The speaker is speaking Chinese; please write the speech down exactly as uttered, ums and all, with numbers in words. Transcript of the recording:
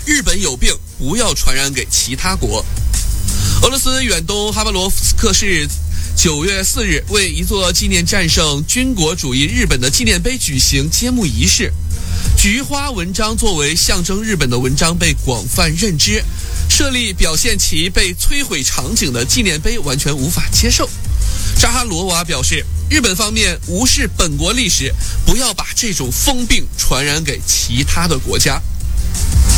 日本有病，不要传染给其他国。俄罗斯远东哈巴罗夫斯克市九月四日为一座纪念战胜军国主义日本的纪念碑举行揭幕仪式。菊花文章作为象征日本的文章被广泛认知，设立表现其被摧毁场景的纪念碑完全无法接受。扎哈罗娃表示，日本方面无视本国历史，不要把这种疯病传染给其他的国家。